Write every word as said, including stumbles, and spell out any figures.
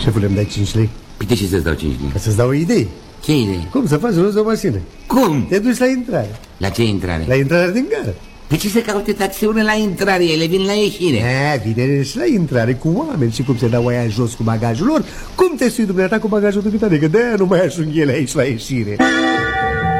Șefule, îmi dai cinci lei? Păi de ce să-ți dau cinci lei? Ca să-ți dau o idee. Ce idee? Cum să faci rost de o mașină? Cum? Te duci la intrare. La ce intrare? La intrare din gară. Pe ce să caute taxiune la intrare? Ele vin la ieșire. E, vine și la intrare cu oameni. Și cum se dau aia jos cu bagajul lor, cum te sui dumneata cu bagajul dumitare? Că de-aia nu mai ajung ele aici la ieșire.